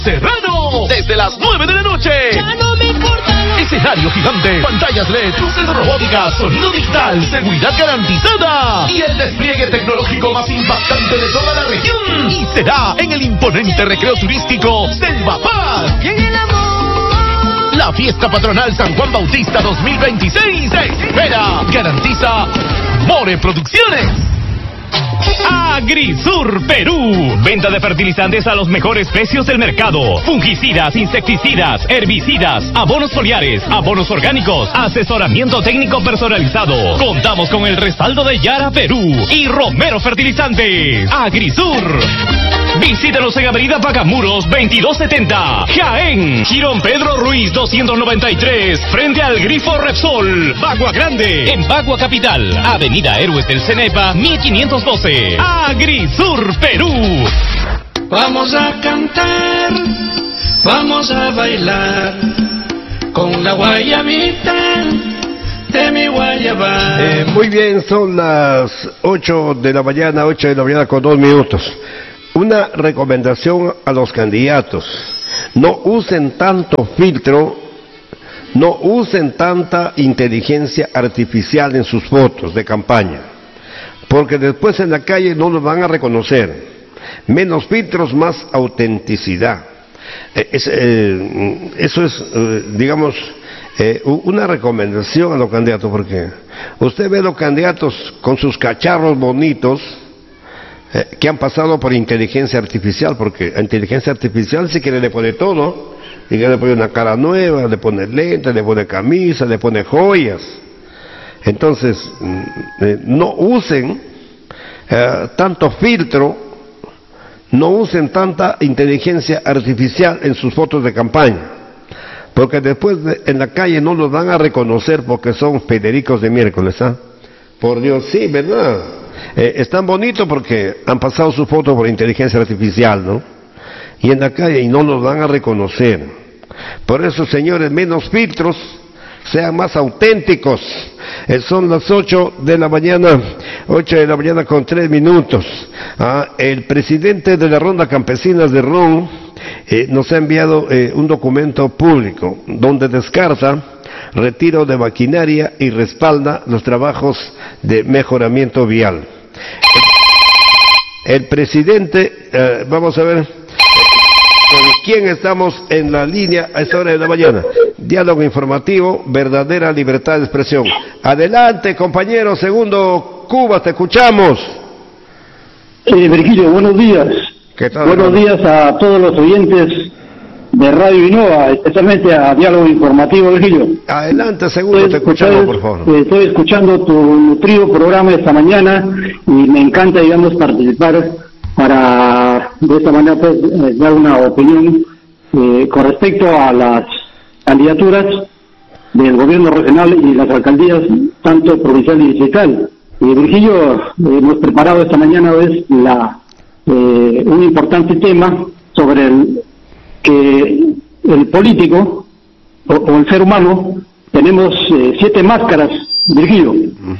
Serrano, desde las 9 de la noche. Ya no me importa. Escenario gigante, pantallas LED, luces robóticas, sonido digital, seguridad garantizada y el despliegue tecnológico más impactante de toda la región. Y será en el imponente recreo turístico Selva Paz. Y en el amor. La fiesta patronal San Juan Bautista 2026 te espera. Garantiza More Producciones. Agrisur Perú. Venta de fertilizantes a los mejores precios del mercado. Fungicidas, insecticidas, herbicidas, abonos foliares, abonos orgánicos, asesoramiento técnico personalizado. Contamos con el respaldo de Yara Perú y Romero Fertilizantes. Agrisur. Visítanos en Avenida Pacamuros 2270, Jaén. Girón Pedro Ruiz 293, frente al Grifo Repsol. Bagua Grande, en Bagua Capital. Avenida Héroes del Cenepa 1512. Agrisur Perú. Vamos a cantar, vamos a bailar con la guayabita de mi guayaba. Muy bien, son las 8 de la mañana con 2 minutos. Una recomendación a los candidatos: no usen tanto filtro, no usen tanta inteligencia artificial en sus fotos de campaña, porque después en la calle no los van a reconocer. Menos filtros, más autenticidad. Eso es, digamos, una recomendación a los candidatos, porque usted ve a los candidatos con sus cacharros bonitos, que han pasado por inteligencia artificial, porque a inteligencia artificial si quiere le pone todo, y le pone una cara nueva, le pone lentes, le pone camisa, le pone joyas. Entonces, no usen tanto filtro, no usen tanta inteligencia artificial en sus fotos de campaña, porque después en la calle no los van a reconocer porque son Federicos de miércoles, ¿ah? Por Dios, sí, ¿verdad? Están bonitos porque han pasado su foto por inteligencia artificial, ¿no? Y en la calle y no los van a reconocer. Por eso, señores, menos filtros, sean más auténticos. Son las 8 de la mañana con 3 minutos. El presidente de la Ronda Campesinas de Ron nos ha enviado un documento público donde descarta retiro de maquinaria y respalda los trabajos de mejoramiento vial. El presidente, vamos a ver con quién estamos en la línea a esta hora de la mañana. Diálogo informativo, verdadera libertad de expresión. Adelante, compañero. Segundo Cuba, te escuchamos. Virgilio, buenos días. ¿Qué tal? Buenos días a todos los oyentes de Radio Innova, especialmente a Diálogo Informativo, Virgilio. Adelante, segundo, te escuchamos, por favor. Estoy escuchando tu nutrido programa esta mañana y me encanta, digamos, participar para, de esta manera, pues, dar una opinión con respecto a las candidaturas del gobierno regional y las alcaldías, tanto provincial y distrital. Virgilio, hemos preparado esta mañana un importante tema sobre que el político o el ser humano tenemos 7 máscaras, Virgilio.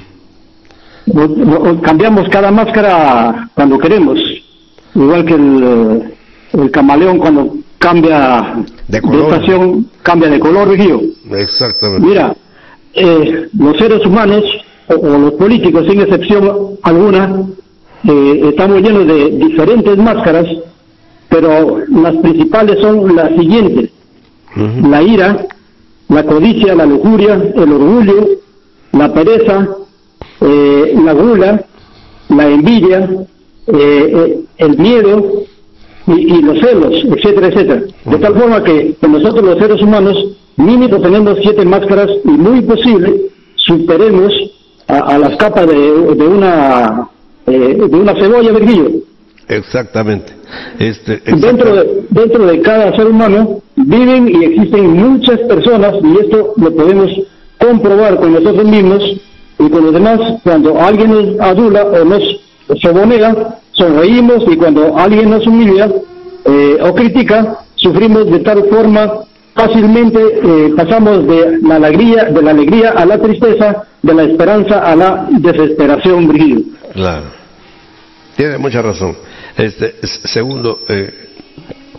Cambiamos cada máscara cuando queremos, igual que el camaleón cuando cambia de estación, cambia de color, Virgilio. Exactamente. Mira, los seres humanos o los políticos, sin excepción alguna, estamos llenos de diferentes máscaras, pero las principales son las siguientes: la ira, la codicia, la lujuria, el orgullo, la pereza, la gula, la envidia, el miedo y los celos, etcétera, etcétera. De tal forma que nosotros los seres humanos mínimo tenemos 7 máscaras y muy posible superemos a las capas de una cebolla, Virgilio. Exactamente. Dentro de cada ser humano viven y existen muchas personas, y esto lo podemos comprobar con nosotros mismos y con los demás. Cuando alguien nos adula o nos sobonea, sonreímos, y cuando alguien nos humilla o critica, sufrimos de tal forma fácilmente, pasamos de la alegría a la tristeza, de la esperanza a la desesperación, Virgilio. Claro, tiene mucha razón. Segundo,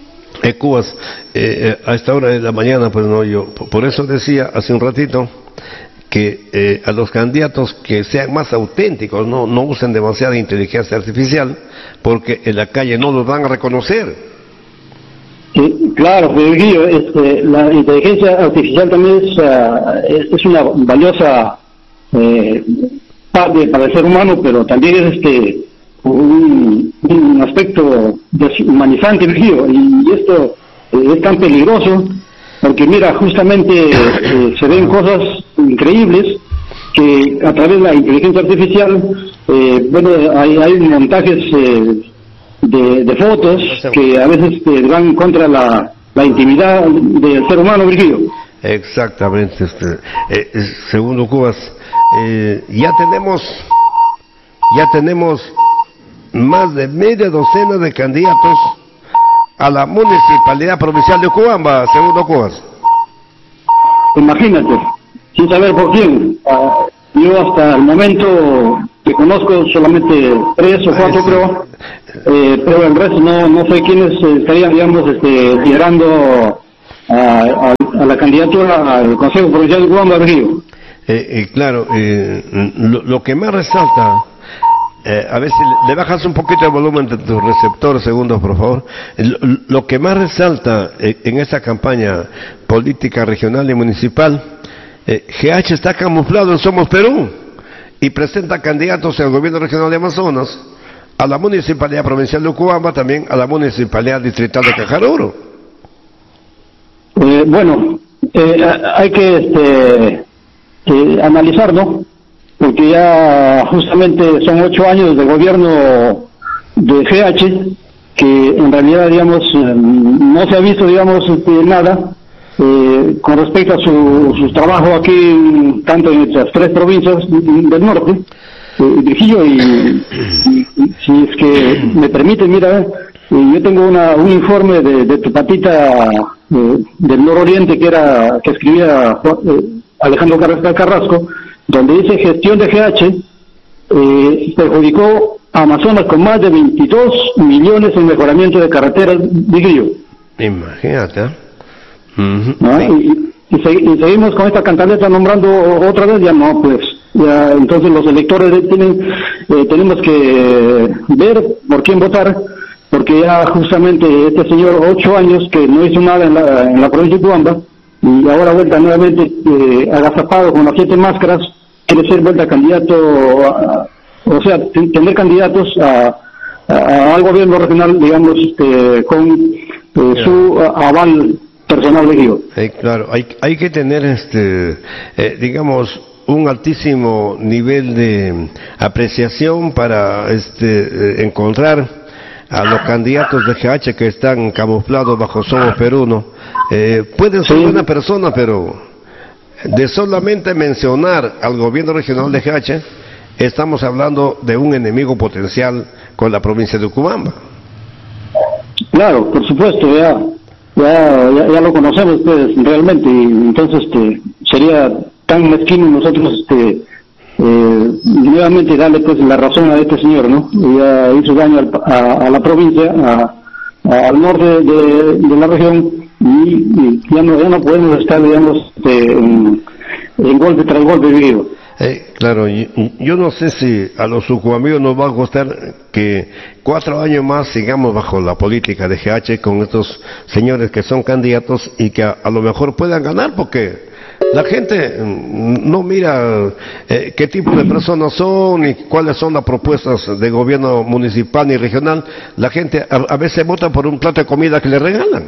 Cubas, a esta hora de la mañana, pues no, yo por eso decía hace un ratito que a los candidatos que sean más auténticos, no usen demasiada inteligencia artificial, porque en la calle no los van a reconocer. Sí, claro, Virgilio, la inteligencia artificial también es una valiosa parte para el ser humano, pero también es un aspecto deshumanizante, Virgilio, y esto es tan peligroso porque mira, justamente se ven cosas increíbles que a través de la inteligencia artificial, hay montajes de fotos que a veces van contra la intimidad del ser humano, Virgilio. Exactamente, segundo Cubas, ya tenemos más de media docena de candidatos a la Municipalidad Provincial de Cobamba, segundo Cubas. Imagínate, sin saber por quién. Yo hasta el momento que conozco solamente 3 o 4 creo, pero el resto no sé quiénes estarían, digamos, liderando a la candidatura al Consejo Provincial de Cobamba, Virgilio. Claro, lo que más resalta, a ver si le bajas un poquito el volumen de tu receptor, segundo, por favor. Lo que más resalta en esta campaña política regional y municipal, GH está camuflado en Somos Perú y presenta candidatos al gobierno regional de Amazonas, a la Municipalidad Provincial de Cobamba, también a la Municipalidad Distrital de Cajaruro. Hay que analizar, ¿no? Porque ya justamente son 8 años de gobierno de GH, que en realidad, digamos, no se ha visto, digamos, nada con respecto a su trabajo aquí, tanto en estas 3 provincias del norte, Virgilio, y si es que me permite, mira, yo tengo un informe de tu patita del nororiente que escribía Alejandro Carrasco, donde dice: gestión de GH perjudicó a Amazonas con más de 22 millones en mejoramiento de carreteras, Virgilio. Imagínate. ¿No? Y seguimos con esta cantaleta nombrando otra vez, ya no, pues ya entonces los electores tenemos que ver por quién votar, porque ya justamente este señor 8 años que no hizo nada en la provincia de Cobamba, y ahora vuelta nuevamente agazapado con las 7 máscaras, quiere ser vuelta candidato, tener candidatos al gobierno regional, digamos, con su aval personal elegido. Claro, hay que tener, digamos, un altísimo nivel de apreciación para encontrar a los candidatos de GH que están camuflados bajo Somos Perú, ¿no? Pueden ser buena persona, pero de solamente mencionar al gobierno regional de GH, estamos hablando de un enemigo potencial con la provincia de Cobamba. Claro, por supuesto, ya lo conocemos ustedes realmente, y entonces sería tan mezquino nosotros nuevamente darle pues la razón a este señor, ¿no? Ya hizo daño a la provincia, al norte de la región, y ya no podemos estar, digamos, en golpe tras golpe, vivo. Claro, yo no sé si a los sucuamigos nos va a costar que 4 años más sigamos bajo la política de GH con estos señores que son candidatos y que a lo mejor puedan ganar, porque la gente no mira qué tipo de personas son y cuáles son las propuestas de gobierno municipal ni regional. La gente a veces vota por un plato de comida que le regalan.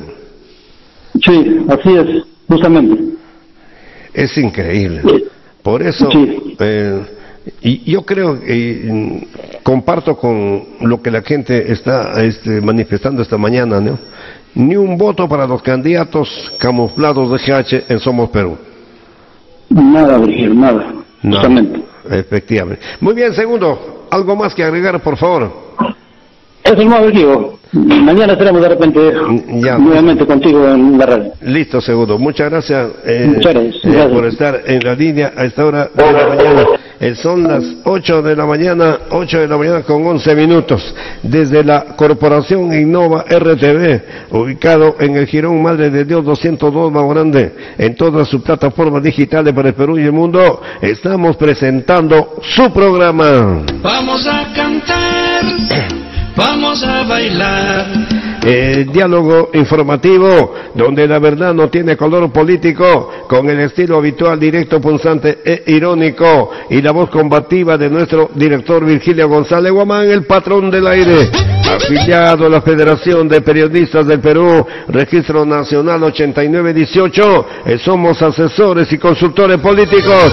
Sí, así es, justamente. Es increíble. Por eso, sí. Y yo creo que comparto con lo que la gente está manifestando esta mañana, ¿no? Ni un voto para los candidatos camuflados de GH en Somos Perú. Nada, Virgilio, nada. Justamente. Efectivamente. Muy bien, segundo, ¿algo más que agregar, por favor? Eso es más, Virgilio. Mañana estaremos de repente nuevamente contigo en la radio. Listo, segundo. Muchas gracias, Muchas gracias. por estar en la línea a esta hora de la mañana. Son las 8 de la mañana con 11 minutos. Desde la Corporación Innova RTV, ubicado en el Jirón Madre de Dios 202 Maurande, en todas sus plataformas digitales para el Perú y el mundo, estamos presentando su programa. Vamos a cantar, vamos a bailar. Diálogo informativo, donde la verdad no tiene color político, con el estilo habitual, directo, punzante e irónico, y la voz combativa de nuestro director Virgilio González Guamán, el patrón del aire, afiliado a la Federación de Periodistas del Perú, Registro Nacional 8918, somos asesores y consultores políticos.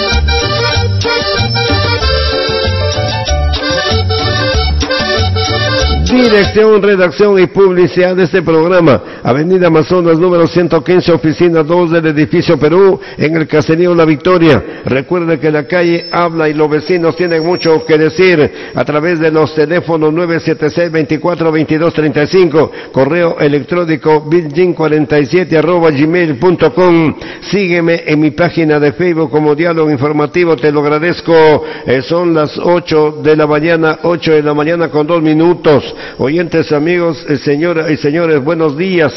Dirección, redacción y publicidad de este programa. Avenida Amazonas, número 115, oficina 2 del edificio Perú, en el caserío La Victoria. Recuerde que la calle habla y los vecinos tienen mucho que decir a través de los teléfonos 976-242235, correo electrónico bilgin47@gmail.com. Sígueme en mi página de Facebook como Diálogo Informativo, te lo agradezco. Son las 8 de la mañana con 2 minutos. Oyentes, amigos, señoras y señores, buenos días,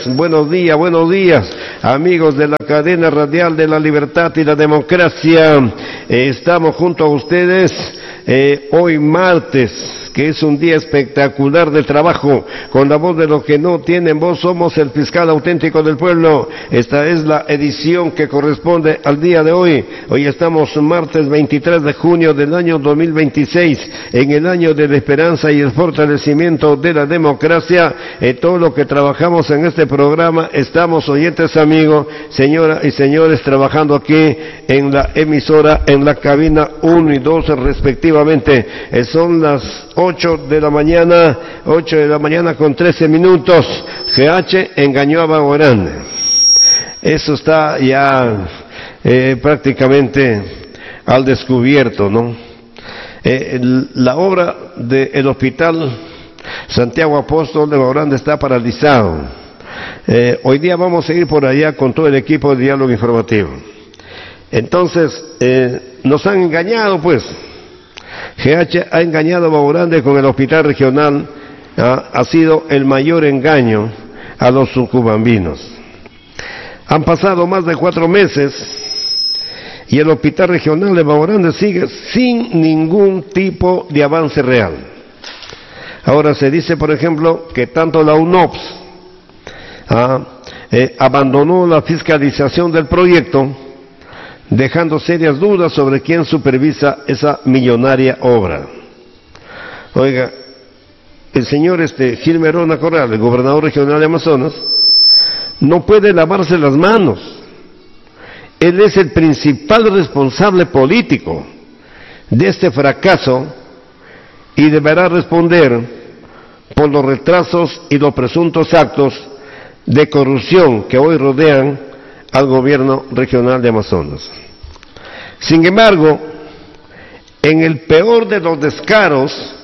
amigos de la cadena radial de la libertad y la democracia. Estamos junto a ustedes hoy martes, que es un día espectacular de trabajo, con la voz de los que no tienen voz. Somos el fiscal auténtico del pueblo. Esta es la edición que corresponde al día de hoy. Hoy estamos martes 23 de junio del año 2026, en el año de la esperanza y el fortalecimiento de la democracia. Todo lo que trabajamos en este programa, estamos, oyentes, amigos, señoras y señores, trabajando aquí en la emisora, en la cabina 1 y 2 respectivamente. Son las 8 de la mañana con 13 minutos. GH engañó a Baorán. Eso está ya prácticamente al descubierto, ¿no? La obra del hospital Santiago Apóstol de Baorán está paralizado. Hoy día vamos a ir por allá con todo el equipo de Diálogo Informativo. Entonces, nos han engañado, pues. GH ha engañado a Baurande con el hospital regional, ha sido el mayor engaño a los sucubambinos. Han pasado más de 4 meses y el hospital regional de Baurande sigue sin ningún tipo de avance real. Ahora se dice, por ejemplo, que tanto la UNOPS abandonó la fiscalización del proyecto, dejando serias dudas sobre quién supervisa esa millonaria obra. Oiga, el señor Gil Merona Corral, el gobernador regional de Amazonas, no puede lavarse las manos. Él es el principal responsable político de este fracaso y deberá responder por los retrasos y los presuntos actos de corrupción que hoy rodean al gobierno regional de Amazonas. Sin embargo, en el peor de los descaros,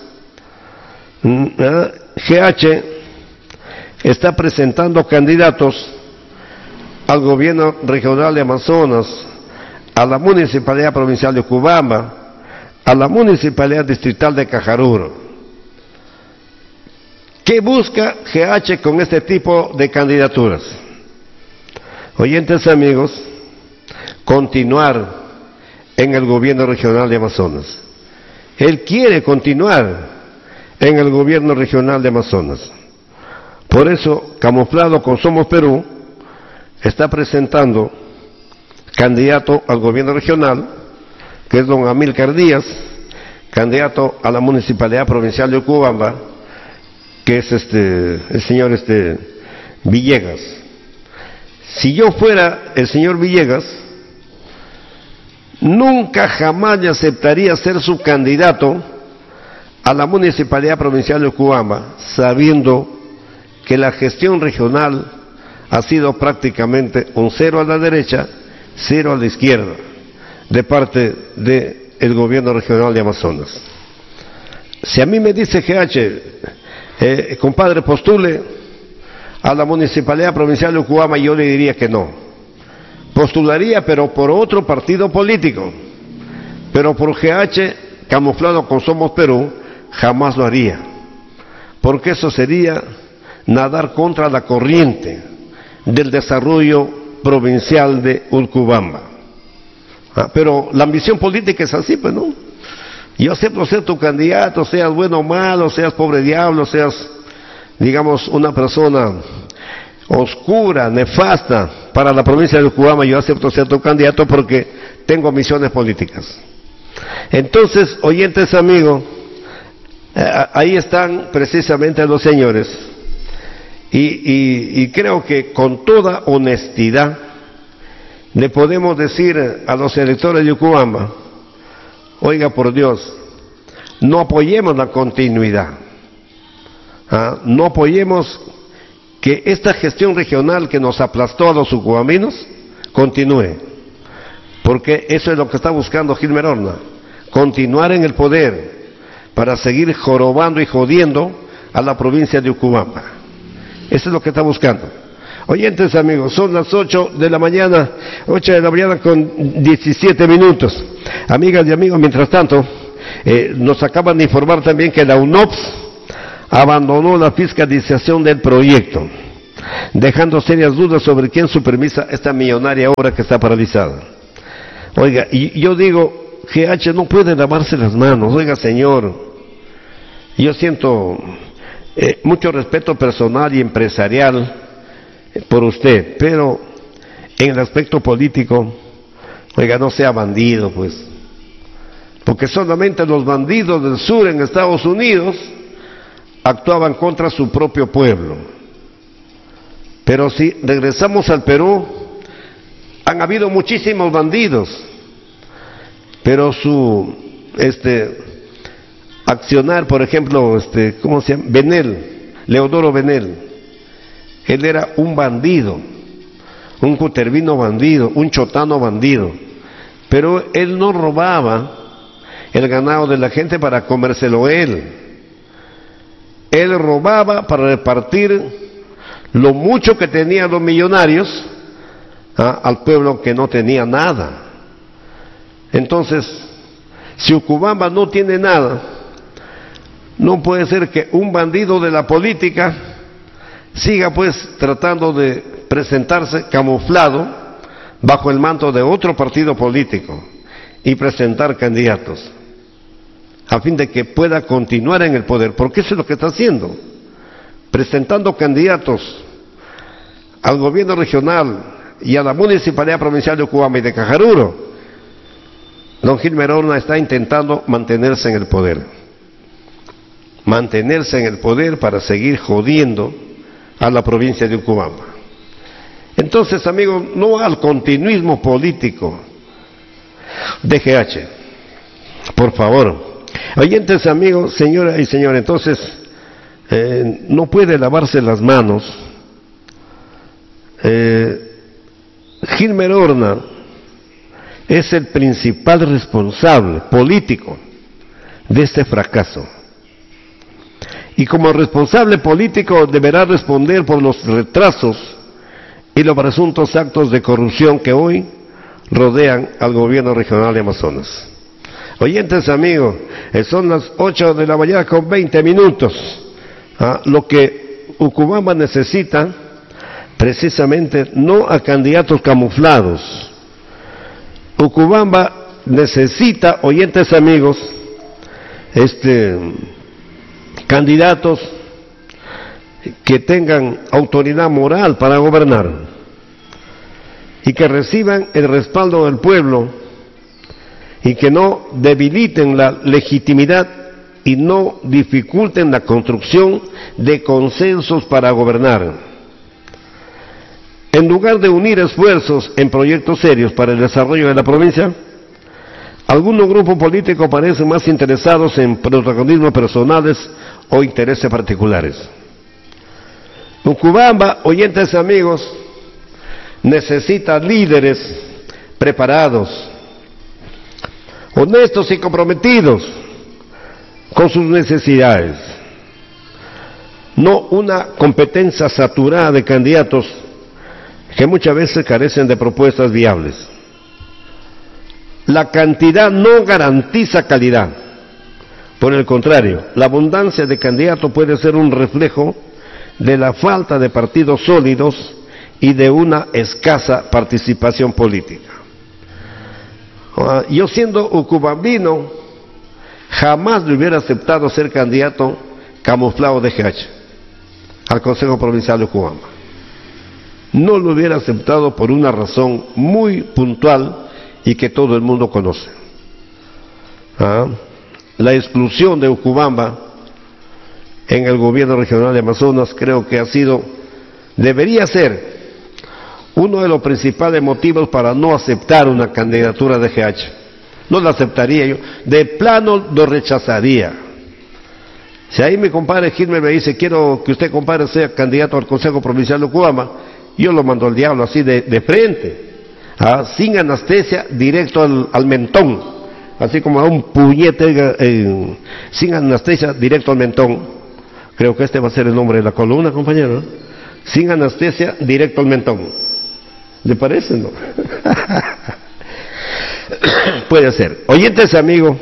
GH está presentando candidatos al gobierno regional de Amazonas, a la Municipalidad Provincial de Cubamba, a la Municipalidad Distrital de Cajaruro. ¿Qué busca GH con este tipo de candidaturas? Oyentes, amigos, continuar en el gobierno regional de Amazonas. Él quiere continuar en el gobierno regional de Amazonas. Por eso, camuflado con Somos Perú, está presentando candidato al gobierno regional, que es don Amílcar Díaz, candidato a la Municipalidad Provincial de Cubamba, que es el señor Villegas. Si yo fuera el señor Villegas, nunca jamás le aceptaría ser su candidato a la Municipalidad Provincial de Cubamba, sabiendo que la gestión regional ha sido prácticamente un 0 a la derecha, 0 a la izquierda, de parte del gobierno regional de Amazonas. Si a mí me dice GH, compadre, postule a la Municipalidad Provincial de Cubamba, yo le diría que no. Postularía, pero por otro partido político, pero por GH, camuflado con Somos Perú, jamás lo haría, porque eso sería nadar contra la corriente del desarrollo provincial de Urubamba. Pero la ambición política es así, pues, ¿no? Yo acepto ser tu candidato, seas bueno o malo, seas pobre diablo, seas, digamos, una persona oscura, nefasta para la provincia de Urubamba, yo acepto ser tu candidato porque tengo misiones políticas. Entonces, oyentes amigos, ahí están precisamente los señores, y creo que con toda honestidad le podemos decir a los electores de Urubamba: oiga, por Dios, no apoyemos la continuidad, no apoyemos que esta gestión regional que nos aplastó a los ucubambinos continúe, porque eso es lo que está buscando Gilmer Horna, continuar en el poder para seguir jorobando y jodiendo a la provincia de Urubamba. Eso es lo que está buscando. Oyentes amigos, son las 8 de la mañana con 17 minutos. Amigas y amigos, mientras tanto, nos acaban de informar también que la UNOPS abandonó la fiscalización del proyecto, dejando serias dudas sobre quién supervisa esta millonaria obra que está paralizada. Oiga, y yo digo, GH no puede lavarse las manos. Oiga, señor, yo siento mucho respeto personal y empresarial por usted, pero en el aspecto político, oiga, no sea bandido, pues, porque solamente los bandidos del sur en Estados Unidos actuaban contra su propio pueblo. Pero si regresamos al Perú, han habido muchísimos bandidos, pero su accionar, por ejemplo, ¿cómo se llama? Benel, Leodoro Benel, él era un bandido, un cutervino bandido, un chotano bandido, pero él no robaba el ganado de la gente para comérselo él robaba para repartir lo mucho que tenían los millonarios al pueblo que no tenía nada. Entonces, si Urubamba no tiene nada, no puede ser que un bandido de la política siga pues tratando de presentarse camuflado bajo el manto de otro partido político y presentar candidatos a fin de que pueda continuar en el poder, porque eso es lo que está haciendo, presentando candidatos al gobierno regional y a la municipalidad provincial de Urubamba y de Cajaruro. Don Gilmer Horna está intentando mantenerse en el poder para seguir jodiendo a la provincia de Urubamba. Entonces, amigos, no al continuismo político de GH, por favor. Oyentes amigos, señoras y señores, entonces no puede lavarse las manos. Gilmer Horna es el principal responsable político de este fracaso. Y como responsable político deberá responder por los retrasos y los presuntos actos de corrupción que hoy rodean al gobierno regional de Amazonas. Oyentes amigos, son las 8 de la mañana con 20 minutos. Lo que Urubamba necesita, precisamente, no a candidatos camuflados. Urubamba necesita, oyentes amigos, candidatos que tengan autoridad moral para gobernar y que reciban el respaldo del pueblo y que no debiliten la legitimidad y no dificulten la construcción de consensos para gobernar. En lugar de unir esfuerzos en proyectos serios para el desarrollo de la provincia, algunos grupos políticos parecen más interesados en protagonismos personales o intereses particulares. Urubamba, oyentes amigos, necesita líderes preparados, honestos y comprometidos con sus necesidades, no una competencia saturada de candidatos que muchas veces carecen de propuestas viables. la cantidad no garantiza calidad. Por el contrario, la abundancia de candidatos puede ser un reflejo de la falta de partidos sólidos y de una escasa participación política. Yo siendo ucubambino, jamás le hubiera aceptado ser candidato camuflado de GH al Consejo Provincial de Ucubamba. No lo hubiera aceptado por una razón muy puntual y que todo el mundo conoce. La exclusión de Ucubamba en el gobierno regional de Amazonas creo que debería ser uno de los principales motivos para no aceptar una candidatura de GH. No la aceptaría yo, de plano lo rechazaría. Si ahí mi compadre Gilmer me dice, quiero que usted, compadre, sea candidato al Consejo Provincial de Ucubamba, yo lo mando al diablo así de frente, sin anestesia, directo al mentón, así como a un puñete, sin anestesia, directo al mentón. Creo que este va a ser el nombre de la columna, compañero, ¿no? Sin anestesia, directo al mentón. ¿Le parece, no? Puede ser. Oyentes, amigos,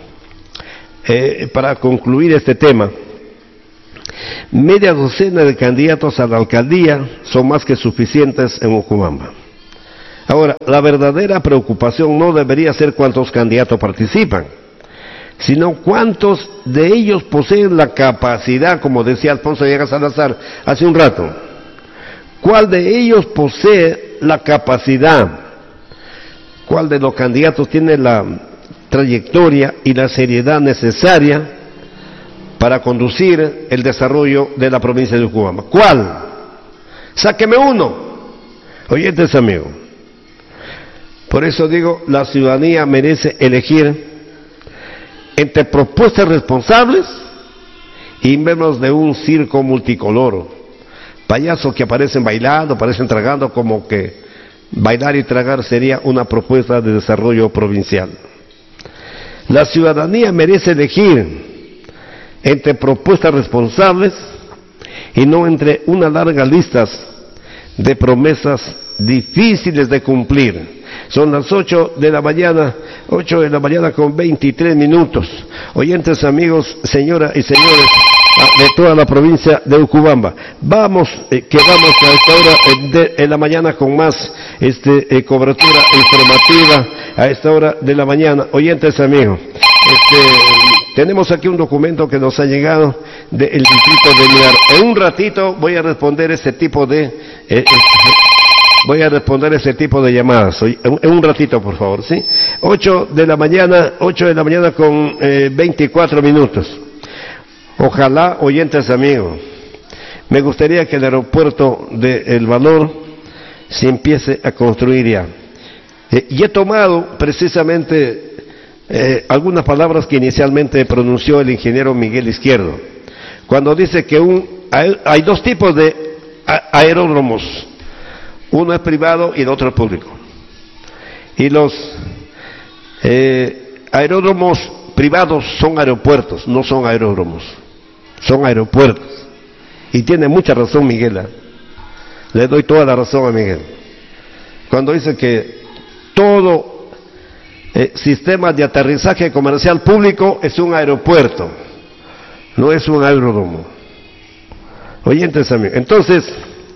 para concluir este tema, media docena de candidatos a la alcaldía son más que suficientes en Ucubamba. Ahora, la verdadera preocupación no debería ser cuántos candidatos participan, sino cuántos de ellos poseen la capacidad, como decía Alfonso Villegas Salazar hace un rato. ¿Cuál de ellos posee la capacidad? ¿Cuál de los candidatos tiene la trayectoria y la seriedad necesaria para conducir el desarrollo de la provincia de Ucubamba? ¿Cuál? Sáqueme uno. Oyentes, amigos. Por eso digo, la ciudadanía merece elegir entre propuestas responsables y menos de un circo multicolor. Payasos que aparecen bailando, aparecen tragando, como que bailar y tragar sería una propuesta de desarrollo provincial. La ciudadanía merece elegir entre propuestas responsables y no entre una larga lista de promesas difíciles de cumplir. Son las 8 de la mañana con 23 minutos. Oyentes, amigos, señoras y señores de toda la provincia de Ucubamba, quedamos a esta hora de la mañana con más cobertura informativa a esta hora de la mañana. Oyentes, amigos, tenemos aquí un documento que nos ha llegado del distrito de Minar. En un ratito voy a responder ese tipo de llamadas. En un ratito, por favor, ¿sí? 8 de la mañana con 24 minutos. Ojalá, oyentes, amigos, me gustaría que el aeropuerto de El Valor se empiece a construir ya. Y he tomado precisamente algunas palabras que inicialmente pronunció el ingeniero Miguel Izquierdo, cuando dice que hay dos tipos de aeródromos. Uno es privado y el otro es público. Y los aeródromos privados son aeropuertos, no son aeródromos, son aeropuertos. Y tiene mucha razón Miguel. Le doy toda la razón a Miguel cuando dice que todo sistema de aterrizaje comercial público es un aeropuerto, no es un aeródromo. Oyentes, amigos, entonces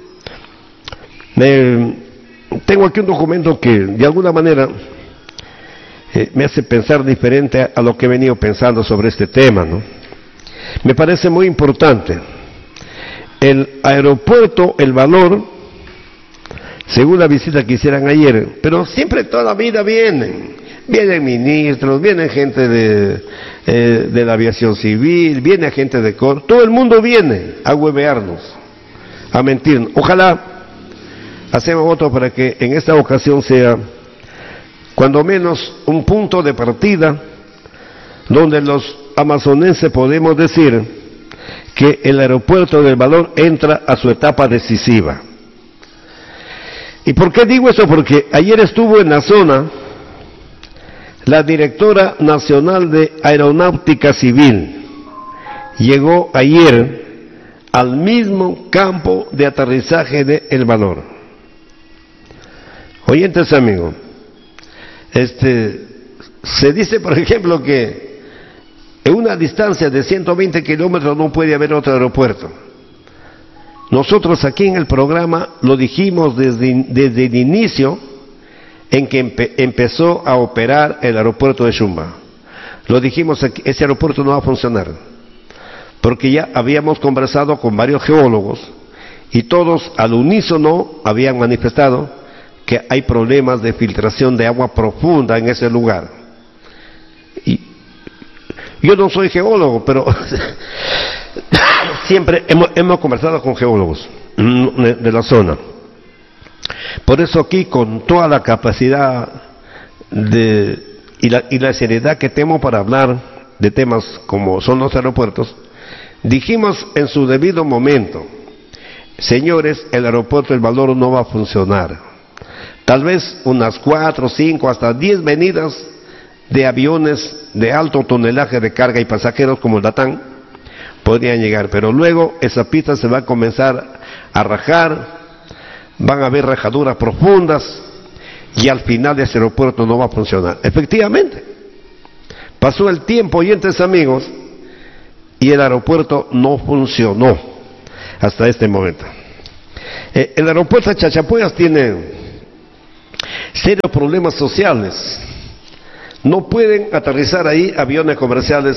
tengo aquí un documento que de alguna manera me hace pensar diferente a lo que he venido pensando sobre este tema, ¿no? Me parece muy importante. El aeropuerto El Valor, según la visita que hicieron ayer, pero siempre toda la vida vienen ministros, vienen gente de la aviación civil, viene gente de COR, todo el mundo viene a huevearnos, a mentirnos. Ojalá hacemos voto para que en esta ocasión sea cuando menos un punto de partida donde los amazonenses podemos decir que el aeropuerto del Valor entra a su etapa decisiva. ¿Y por qué digo eso? Porque ayer estuvo en la zona la directora nacional de Aeronáutica Civil. Llegó ayer al mismo campo de aterrizaje de El Valor. Oyentes, amigos, Se dice, por ejemplo, que en una distancia de 120 kilómetros no puede haber otro aeropuerto. Nosotros aquí en el programa lo dijimos desde el inicio en que empezó a operar el aeropuerto de Shumba. Lo dijimos aquí, ese aeropuerto no va a funcionar, porque ya habíamos conversado con varios geólogos y todos al unísono habían manifestado que hay problemas de filtración de agua profunda en ese lugar. Y yo no soy geólogo, pero siempre hemos conversado con geólogos de la zona. Por eso aquí, con toda la capacidad y la seriedad que tenemos para hablar de temas como son los aeropuertos, dijimos en su debido momento: señores, el aeropuerto El Valor no va a funcionar. Tal vez unas 4, 5, hasta 10 venidas de aviones de alto tonelaje de carga y pasajeros como el Latam podrían llegar, pero luego esa pista se va a comenzar a rajar, van a haber rajaduras profundas y al final ese aeropuerto no va a funcionar. Efectivamente, pasó el tiempo, oyentes amigos, y el aeropuerto no funcionó hasta este momento. El aeropuerto de Chachapoyas tiene serios problemas sociales. No pueden aterrizar ahí aviones comerciales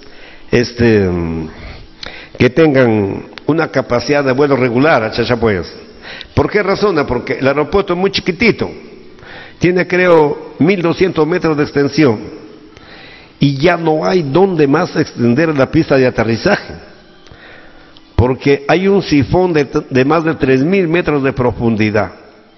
que tengan una capacidad de vuelo regular a Chachapoyas. ¿Por qué razón? Porque el aeropuerto es muy chiquitito, tiene creo 1200 metros de extensión y ya no hay dónde más extender la pista de aterrizaje, porque hay un sifón de más de 3000 metros de profundidad.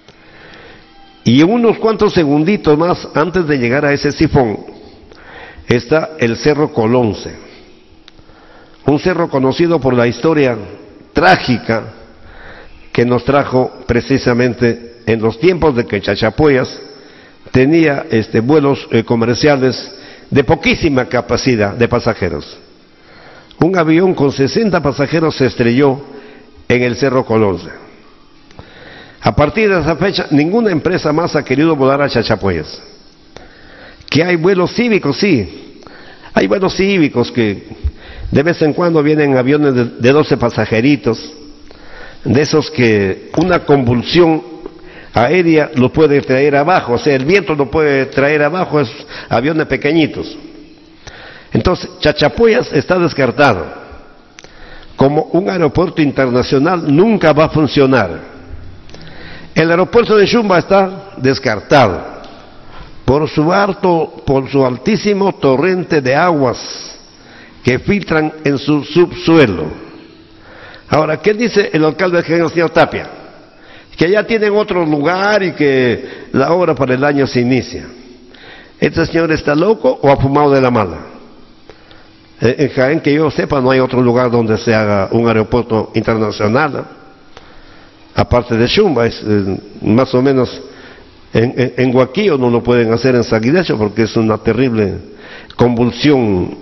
Y en unos cuantos segunditos más antes de llegar a ese sifón está el Cerro Colonce, un cerro conocido por la historia trágica que nos trajo precisamente en los tiempos de que Chachapoyas tenía vuelos comerciales de poquísima capacidad de pasajeros. Un avión con 60 pasajeros se estrelló en el Cerro Colonce. A partir de esa fecha, ninguna empresa más ha querido volar a Chachapoyas. Que hay vuelos cívicos, sí. Hay vuelos cívicos que de vez en cuando vienen aviones de 12 pasajeritos, de esos que una convulsión aérea lo puede traer abajo, o sea, el viento lo puede traer abajo, es aviones pequeñitos. Entonces, Chachapoyas está descartado. Como un aeropuerto internacional nunca va a funcionar. El aeropuerto de Shumba está descartado por su altísimo torrente de aguas que filtran en su subsuelo. Ahora, ¿qué dice el alcalde general, señor Tapia? Que ya tienen otro lugar y que la obra para el año se inicia. ¿Este señor está loco o ha fumado de la mala? En Jaén, que yo sepa, no hay otro lugar donde se haga un aeropuerto internacional, ¿no? Aparte de Shumba, es más o menos en Huaquillo no lo pueden hacer en Saguidecho porque es una terrible convulsión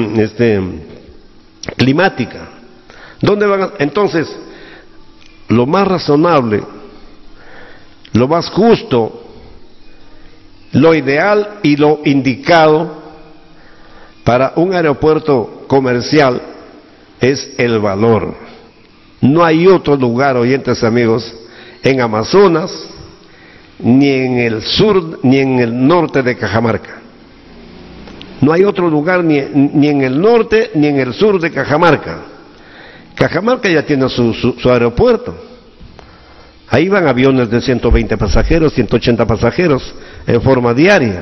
climática. ¿Dónde van Entonces, lo más razonable, lo más justo, lo ideal y lo indicado para un aeropuerto comercial es El Valor. No hay otro lugar, oyentes amigos, en Amazonas, ni en el sur, ni en el norte de Cajamarca. No hay otro lugar ni en el norte, ni en el sur de Cajamarca. Cajamarca ya tiene su aeropuerto. Ahí van aviones de 120 pasajeros, 180 pasajeros en forma diaria.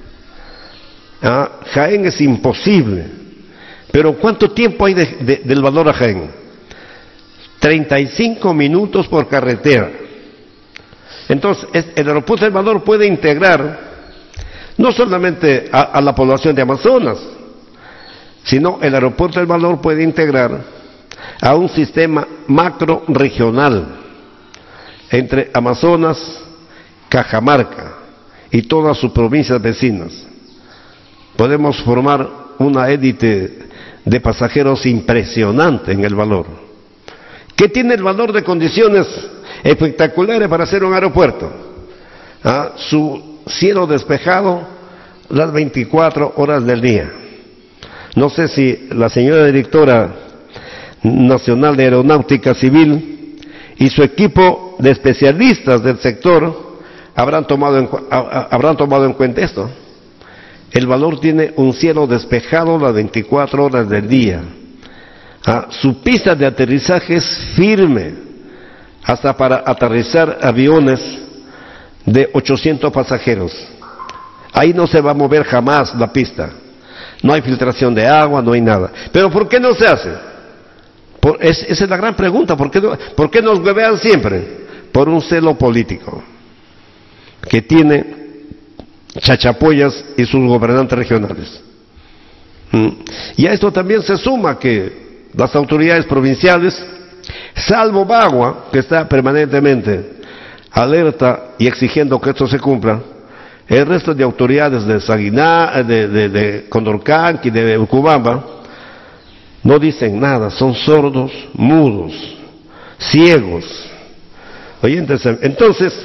Jaén es imposible. Pero ¿cuánto tiempo hay del Valor a Jaén? 35 minutos por carretera. Entonces, el aeropuerto del Valor puede integrar no solamente a la población de Amazonas, sino el aeropuerto del Valor puede integrar a un sistema macro regional entre Amazonas, Cajamarca y todas sus provincias vecinas. Podemos formar una élite de pasajeros impresionante en El Valor. ¿Qué tiene El Valor de condiciones espectaculares para hacer un aeropuerto? Su cielo despejado, las 24 horas del día. No sé si la señora directora nacional de Aeronáutica Civil y su equipo de especialistas del sector habrán tomado en cuenta esto. El Valor tiene un cielo despejado las 24 horas del día. Su pista de aterrizaje es firme, hasta para aterrizar aviones de 800 pasajeros. Ahí no se va a mover jamás la pista. No hay filtración de agua, no hay nada. Pero ¿por qué no se hace? Esa es la gran pregunta. ¿Por qué nos huevean siempre? Por un celo político que tiene Chachapoyas y sus gobernantes regionales. Y a esto también se suma que las autoridades provinciales, salvo Bagua, que está permanentemente alerta y exigiendo que esto se cumpla, el resto de autoridades de Saguiná, de Condorcanqui, de Ucubamba, no dicen nada, son sordos, mudos, ciegos. Entonces,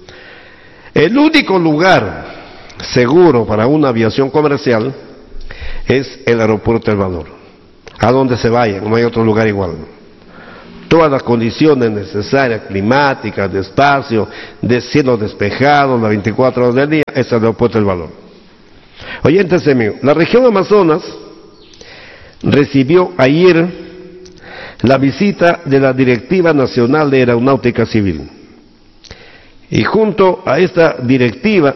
el único lugar seguro para una aviación comercial es el aeropuerto del Valor. A donde se vayan, no hay otro lugar igual. Todas las condiciones necesarias, climáticas, de espacio, de cielo despejado, las 24 horas del día, es el aeropuerto del Valor. Oyentes amigos, la región Amazonas recibió ayer la visita de la Directiva Nacional de Aeronáutica Civil. Y junto a esta directiva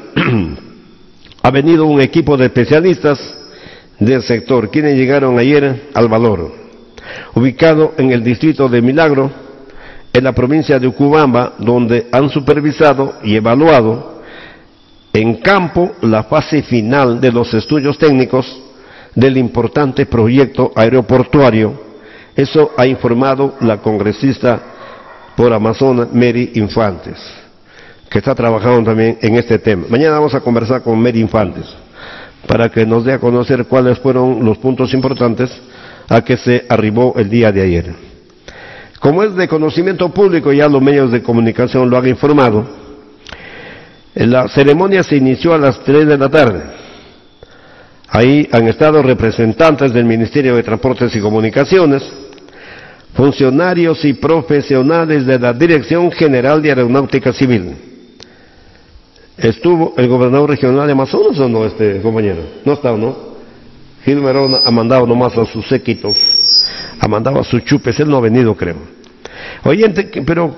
ha venido un equipo de especialistas del sector, quienes llegaron ayer al Valor, ubicado en el distrito de Milagro, en la provincia de Ucubamba, donde han supervisado y evaluado en campo la fase final de los estudios técnicos del importante proyecto aeroportuario. Eso ha informado la congresista por Amazonas, Mary Infantes, que está trabajando también en este tema. Mañana vamos a conversar con Mary Infantes para que nos dé a conocer cuáles fueron los puntos importantes a que se arribó el día de ayer. Como es de conocimiento público, ya los medios de comunicación lo han informado, la ceremonia se inició a las 3 de la tarde. Ahí han estado representantes del Ministerio de Transportes y Comunicaciones, funcionarios y profesionales de la Dirección General de Aeronáutica Civil. ¿Estuvo el gobernador regional de Amazonas o no, compañero? No está, ¿no? Gilmerón ha mandado nomás a sus séquitos, ha mandado a sus chupes, él no ha venido, creo. Oyente, pero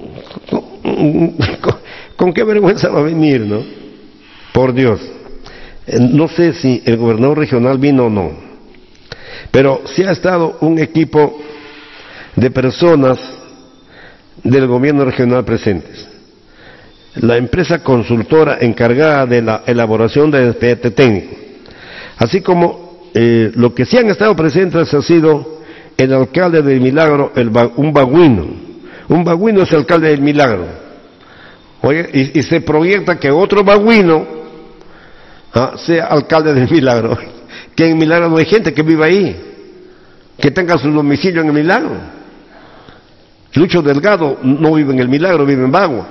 ¿con qué vergüenza va a venir, no? Por Dios. No sé si el gobernador regional vino o no, pero sí ha estado un equipo de personas del gobierno regional presentes. La empresa consultora encargada de la elaboración del expediente técnico, así como lo que sí han estado presentes ha sido el alcalde del Milagro, un bagüino. Un bagüino es el alcalde del Milagro. Oye, y se proyecta que otro bagüino sea alcalde del Milagro. Que en Milagro no hay gente que viva ahí, que tenga su domicilio en el Milagro. Lucho Delgado no vive en el Milagro, vive en Bagua.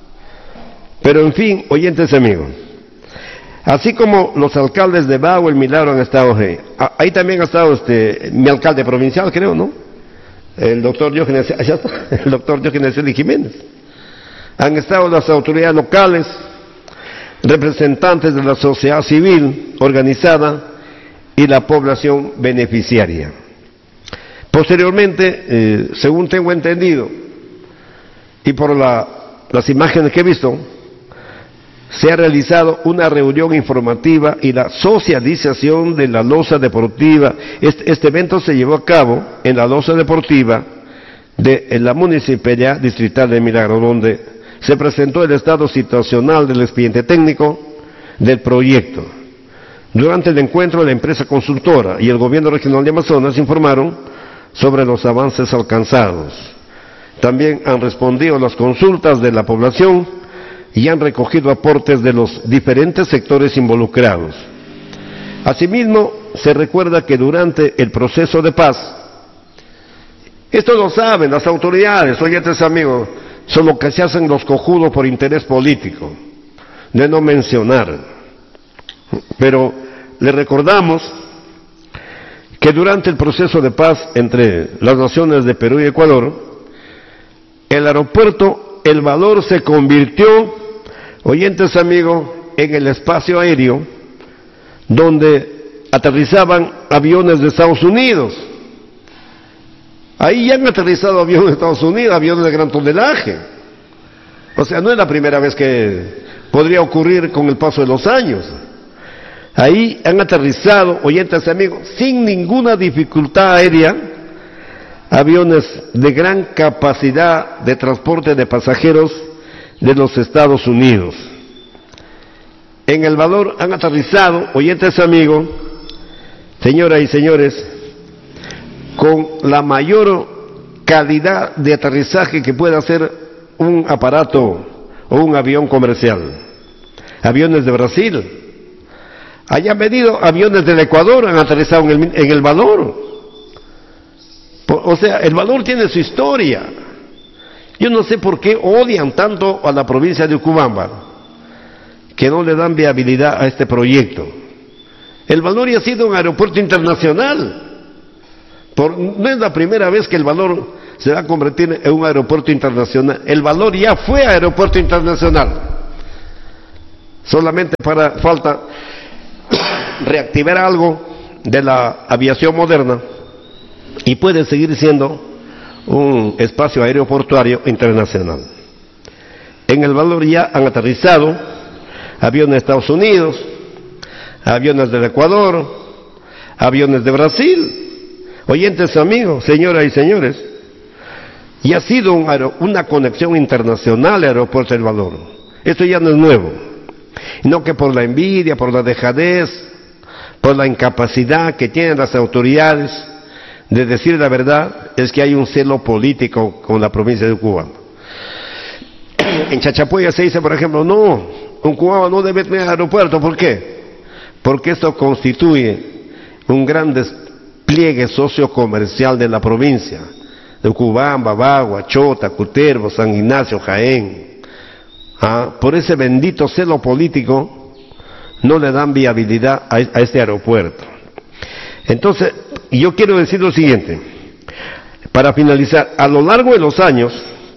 Pero en fin, oyentes amigos, así como los alcaldes de Bagua y el Milagro han estado ahí también ha estado mi alcalde provincial, creo, ¿no? El doctor Diógenes, allá está, el doctor Diógenes Eli Jiménez. Han estado las autoridades locales, representantes de la sociedad civil organizada y la población beneficiaria. Posteriormente, según tengo entendido, y por las imágenes que he visto, se ha realizado una reunión informativa y la socialización de la loza deportiva. Este evento se llevó a cabo en la loza deportiva de la Municipalidad Distrital de Milagro, donde se presentó el estado situacional del expediente técnico del proyecto. Durante el encuentro, la empresa consultora y el gobierno regional de Amazonas informaron sobre los avances alcanzados. También han respondido a las consultas de la población y han recogido aportes de los diferentes sectores involucrados. Asimismo, se recuerda que durante el proceso de paz, esto lo saben las autoridades, oyentes amigos, solo que se hacen los cojudos por interés político, de no mencionar. Pero le recordamos que durante el proceso de paz entre las naciones de Perú y Ecuador, el aeropuerto El Valor se convirtió, oyentes amigos, en el espacio aéreo donde aterrizaban aviones de Estados Unidos. Ahí ya han aterrizado aviones de Estados Unidos, aviones de gran tonelaje. O sea, no es la primera vez que podría ocurrir con el paso de los años. Ahí han aterrizado, oyentes amigos, sin ninguna dificultad aérea, aviones de gran capacidad de transporte de pasajeros de los Estados Unidos. En El Valor han aterrizado, oyentes amigos, señoras y señores, con la mayor calidad de aterrizaje que pueda hacer un aparato o un avión comercial. Aviones de Brasil. Hayan venido aviones del Ecuador, han aterrizado en El Valor. O sea, El Valor tiene su historia. Yo no sé por qué odian tanto a la provincia de Ucubamba, que no le dan viabilidad a este proyecto. El Valor ya ha sido un aeropuerto internacional. No es la primera vez que El Valor se va a convertir en un aeropuerto internacional. El Valor ya fue aeropuerto internacional. Solamente falta reactivar algo de la aviación moderna y puede seguir siendo un espacio aeroportuario internacional. En El Valor ya han aterrizado aviones de Estados Unidos, aviones del Ecuador, aviones de Brasil. Oyentes amigos, señoras y señores, y ha sido una conexión internacional el aeropuerto del Valor. Esto ya no es nuevo, no que por la envidia, por la dejadez, por la incapacidad que tienen las autoridades de decir la verdad, es que hay un celo político con la provincia de Cuba. En Chachapoya se dice, por ejemplo, no, un cubano no debe tener aeropuerto. ¿Por qué? Porque esto constituye un gran despliegue sociocomercial de la provincia de Ucubamba, Bagua, Chota, Cutervo, San Ignacio, Jaén. Por ese bendito celo político no le dan viabilidad a este aeropuerto. Entonces, yo quiero decir lo siguiente, para finalizar: a lo largo de los años,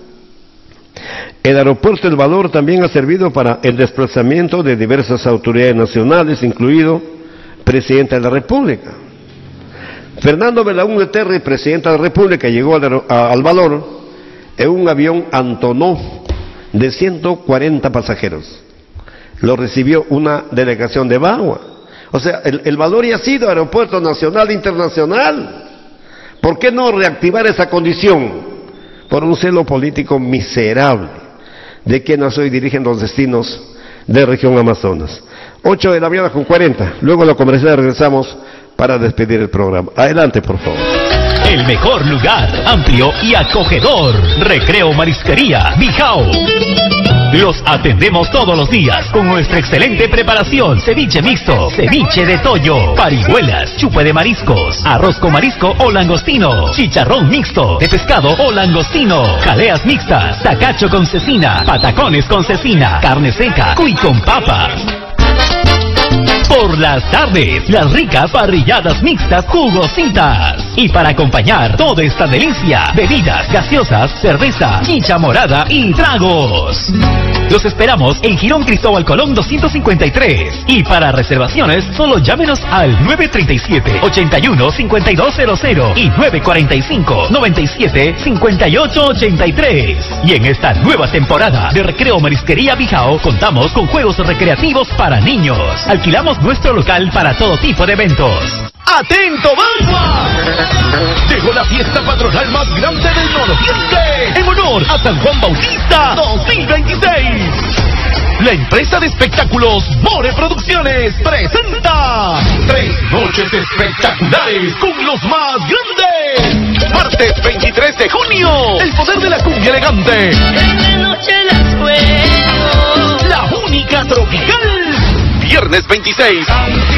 el aeropuerto El Valor también ha servido para el desplazamiento de diversas autoridades nacionales, incluido presidente de la República. Fernando Belaúnde Terry, presidente de la República, llegó al Valor en un avión Antonov de 140 pasajeros. Lo recibió una delegación de Bagua. O sea, el Valor ya ha sido aeropuerto nacional e internacional. ¿Por qué no reactivar esa condición? Por un celo político miserable de quienes hoy dirigen los destinos de región Amazonas. 8:40 a.m. Luego la comercial regresamos para despedir el programa. Adelante, por favor. El mejor lugar, amplio y acogedor. Recreo Marisquería Bijao. Los atendemos todos los días con nuestra excelente preparación: ceviche mixto, ceviche de toyo, parihuelas, chupe de mariscos, arroz con marisco o langostino, chicharrón mixto de pescado o langostino, jaleas mixtas, tacacho con cecina, patacones con cecina, carne seca, cuy con papas. Por las tardes, las ricas parrilladas mixtas jugositas. Y para acompañar toda esta delicia, bebidas gaseosas, cerveza, chicha morada y tragos. Los esperamos en Girón Cristóbal Colón 253. Y para reservaciones, solo llámenos al 937-81-5200 y 945-97-5883. Y en esta nueva temporada de Recreo Marisquería Bijao, contamos con juegos recreativos para niños. Alquilamos nuestro local para todo tipo de eventos. ¡Atento, Bagua! Llegó la fiesta patronal más grande del nororiente en honor a San Juan Bautista 2026. La empresa de espectáculos More Producciones presenta 3 noches espectaculares con los más grandes. Martes 23 de junio, el poder de la cumbia elegante. Esta noche las juego. La única tropical. Viernes 26.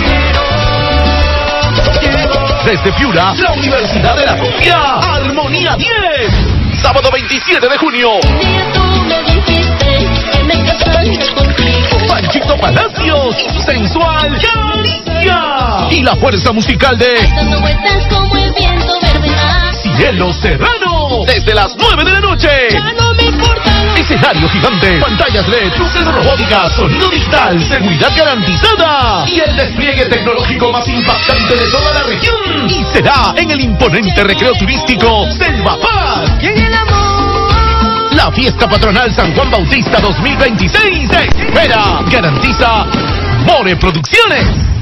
Desde Piura, la Universidad de la Cumbia, Armonía 10. Sábado 27 de junio. Tú me dijiste que me casaría contigo. Panchito Palacios y su sensual La fuerza musical de dando vueltas como el viento verde mar. Cielo Serrano, desde las 9 de la noche. Ya no me importa. Escenario gigante, pantallas LED, luces robóticas, sonido digital, seguridad garantizada y el despliegue tecnológico más impactante de toda la región. Y será en el imponente recreo turístico Selva Paz. Y en el amor. La fiesta patronal San Juan Bautista 2026 te espera. Garantiza More Producciones.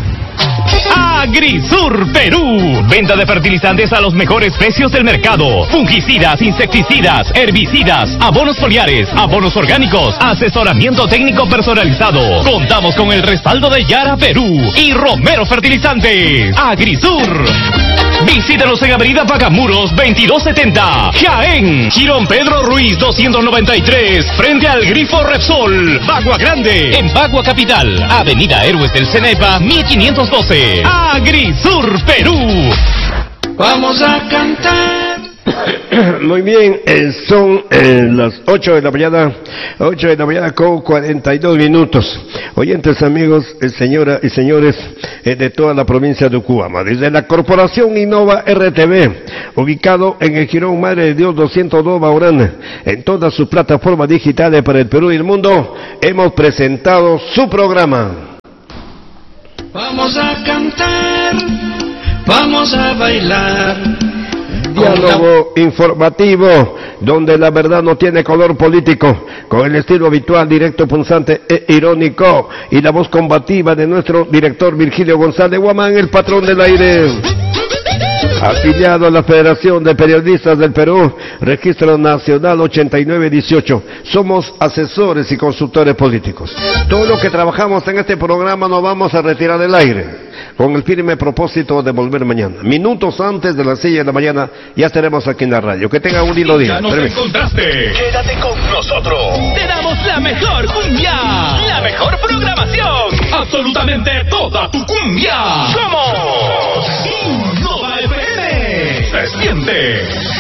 Agrisur Perú. Venta de fertilizantes a los mejores precios del mercado. Fungicidas, insecticidas, herbicidas, abonos foliares, abonos orgánicos, asesoramiento técnico personalizado. Contamos con el respaldo de Yara Perú y Romero Fertilizantes. Agrisur. Visítanos en Avenida Pagamuros 2270, Jaén, Girón Pedro Ruiz 293, frente al Grifo Repsol, Bagua Grande, en Bagua Capital, Avenida Héroes del Cenepa 1512, Agrisur Perú. Vamos a cantar. Muy bien, son las 8 de la mañana con 42 minutos. Oyentes, amigos, señoras y señores de toda la provincia de Ucuama, desde la Corporación Innova RTV, ubicado en el Girón Madre de Dios 202 Baurán, en todas sus plataformas digitales para el Perú y el mundo, hemos presentado su programa. Vamos a cantar, vamos a bailar. Diálogo informativo, donde la verdad no tiene color político, con el estilo habitual, directo, punzante e irónico, y la voz combativa de nuestro director Virgilio González Guamán, el patrón del aire. Afiliado a la Federación de Periodistas del Perú, Registro Nacional 8918. Somos asesores y consultores políticos. Todo lo que trabajamos en este programa nos vamos a retirar del aire, con el firme propósito de volver mañana. Minutos antes de las 6 de la mañana ya estaremos aquí en la radio. Que tengan un lindo día. Ya nos encontraste. Quédate con nosotros. Te damos la mejor cumbia. La mejor programación. Absolutamente toda tu cumbia. Somos Innova FM. Se siente.